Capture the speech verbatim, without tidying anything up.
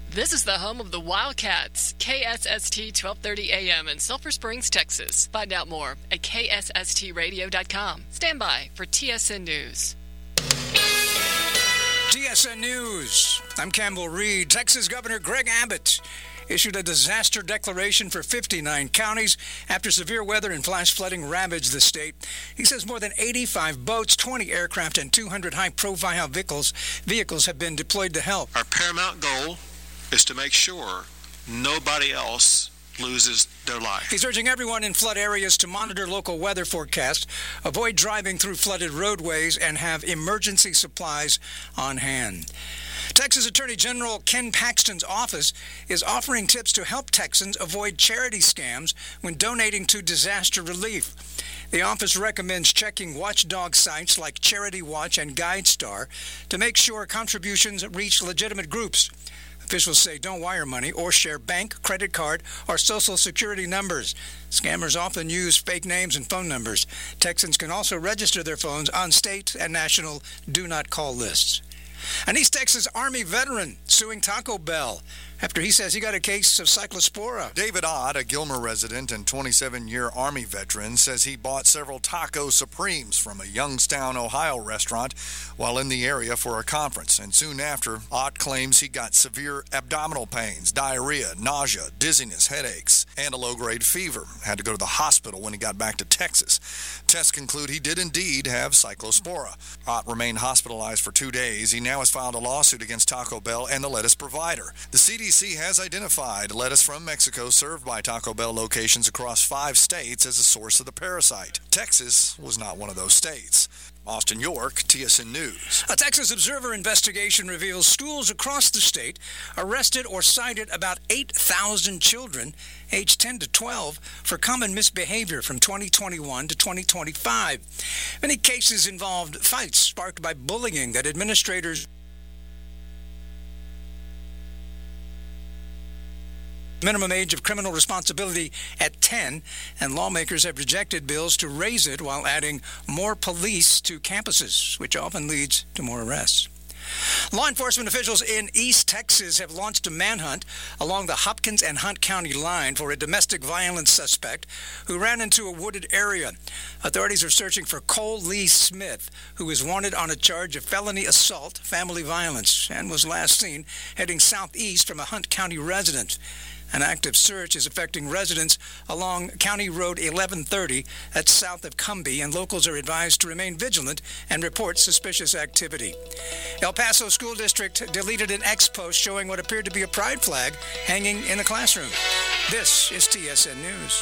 This is the home of the Wildcats, K S S T twelve thirty A M in Sulphur Springs, Texas. Find out more at K S S T radio dot com. Stand by for T S N News. T S N News. I'm Campbell Reed. Texas Governor Greg Abbott issued a disaster declaration for fifty-nine counties after severe weather and flash flooding ravaged the state. He says more than eighty-five boats, twenty aircraft, and two hundred high-profile vehicles, vehicles have been deployed to help. Our paramount goal is to make sure nobody else loses their life. He's urging everyone in flood areas to monitor local weather forecasts, avoid driving through flooded roadways, and have emergency supplies on hand. Texas Attorney General Ken Paxton's office is offering tips to help Texans avoid charity scams when donating to disaster relief. The office recommends checking watchdog sites like Charity Watch and GuideStar to make sure contributions reach legitimate groups. Officials say don't wire money or share bank, credit card, or social security numbers. Scammers often use fake names and phone numbers. Texans can also register their phones on state and national do not call lists. An East Texas Army veteran suing Taco Bell after he says he got a case of cyclospora. David Ott, a Gilmer resident and twenty-seven-year Army veteran, says he bought several Taco Supremes from a Youngstown, Ohio restaurant while in the area for a conference. And soon after, Ott claims he got severe abdominal pains, diarrhea, nausea, dizziness, headaches, and a low-grade fever. Had to go to the hospital when he got back to Texas. Tests conclude he did indeed have cyclospora. Ott remained hospitalized for two days. He now has filed a lawsuit against Taco Bell and the lettuce provider. The C D C has identified lettuce from Mexico served by Taco Bell locations across five states as a source of the parasite. Texas was not one of those states. Austin York, T S N News. A Texas Observer investigation reveals schools across the state arrested or cited about eight thousand children aged ten to twelve for common misbehavior from twenty twenty-one to twenty twenty-five. Many cases involved fights sparked by bullying that administrators minimum age of criminal responsibility at ten, and lawmakers have rejected bills to raise it while adding more police to campuses, which often leads to more arrests. Law enforcement officials in East Texas have launched a manhunt along the Hopkins and Hunt County line for a domestic violence suspect who ran into a wooded area. Authorities are searching for Cole Lee Smith, who is wanted on a charge of felony assault, family violence, and was last seen heading southeast from a Hunt County residence. An active search is affecting residents along County Road eleven thirty that's south of Cumbie, and locals are advised to remain vigilant and report suspicious activity. El Paso School District deleted an ex-post showing what appeared to be a pride flag hanging in a classroom. This is T S N News.